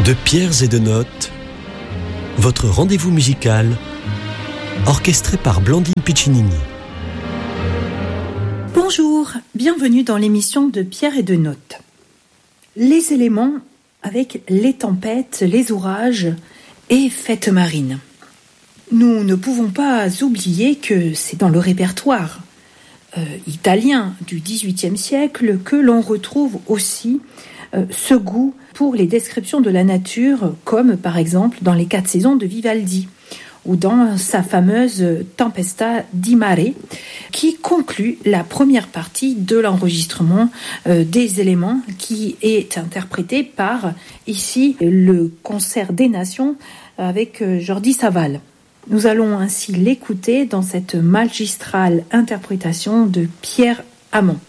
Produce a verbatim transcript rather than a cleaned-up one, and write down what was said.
De pierres et de notes, votre rendez-vous musical, orchestré par Blandine Piccinini. Bonjour, bienvenue dans l'émission de Pierres et de notes. Les éléments avec les tempêtes, les orages et fêtes marines. Nous ne pouvons pas oublier que c'est dans le répertoire euh, italien du dix-huitième siècle que l'on retrouve aussi euh, ce goût pour les descriptions de la nature, comme par exemple dans les quatre saisons de Vivaldi, ou dans sa fameuse Tempesta di Mare, qui conclut la première partie de l'enregistrement euh, des éléments, qui est interprété par, ici, le Concert des Nations avec euh, Jordi Savall. Nous allons ainsi l'écouter dans cette magistrale interprétation de Pierre Amand.